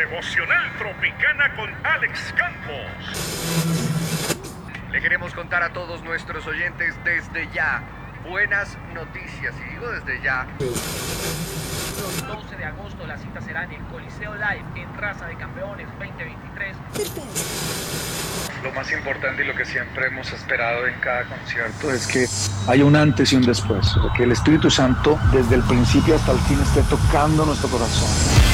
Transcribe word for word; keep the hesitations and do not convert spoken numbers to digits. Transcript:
Devocional Tropicana con Alex Campos. Le queremos contar a todos nuestros oyentes desde ya buenas noticias, y digo desde ya. El doce de agosto la cita será en el Coliseo Live en Raza de Campeones veinte veintitrés. Lo más importante y lo que siempre hemos esperado en cada concierto es que haya un antes y un después, que el Espíritu Santo desde el principio hasta el fin esté tocando nuestro corazón.